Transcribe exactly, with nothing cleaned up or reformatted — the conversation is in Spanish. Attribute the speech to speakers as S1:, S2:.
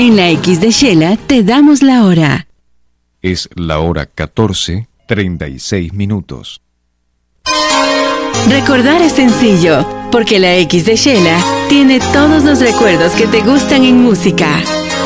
S1: En la X de Shela te damos la hora.
S2: Es la hora catorce, treinta y seis minutos.
S1: Recordar es sencillo, porque la X de Shela tiene todos los recuerdos que te gustan en música.